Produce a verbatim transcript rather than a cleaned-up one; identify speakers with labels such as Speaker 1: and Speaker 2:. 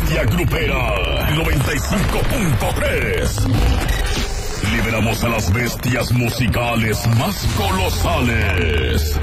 Speaker 1: bestia grupera noventa y cinco punto tres. Liberamos a las bestias musicales más colosales.